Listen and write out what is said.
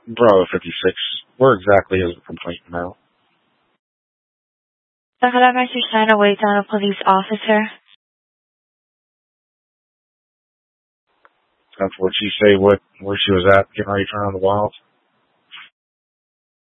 Bravo 56. Where exactly is the complaint now? Salamat, Susanna Waitano, police officer. That's what she say, where she was at, getting ready to turn on the wild?